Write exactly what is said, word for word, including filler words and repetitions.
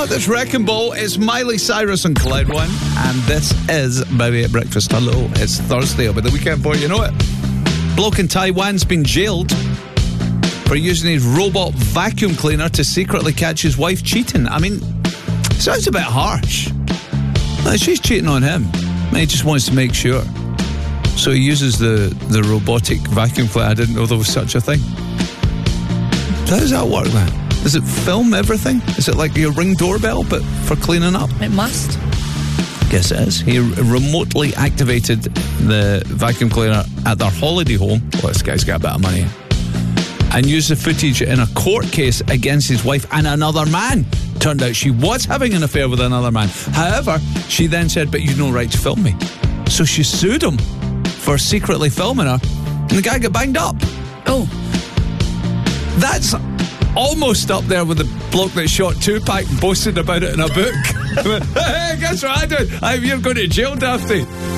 got this wrecking ball. It's Miley Cyrus and Cloud One, and this is Baby at Breakfast. Hello, it's Thursday, but the weekend boy, you know it. Bloke in Taiwan's been jailed for using his robot vacuum cleaner to secretly catch his wife cheating. I mean, sounds a bit harsh. Like, she's cheating on him, and he just wants to make sure. So he uses the, the robotic vacuum cleaner. I didn't know there was such a thing. How does that work, then? Does it film everything? Is it like your Ring doorbell, but for cleaning up? It must. Guess it is. He remotely activated the vacuum cleaner at their holiday home. Well, this guy's got a bit of money. And used the footage in a court case against his wife and another man. Turned out she was having an affair with another man. However, she then said, but you've no right to film me. So she sued him for secretly filming her, and the guy got banged up. Oh. That's almost up there with the bloke that shot Tupac and boasted about it in a book. Hey, guess what I did? I'm, you're going to jail, Dafty.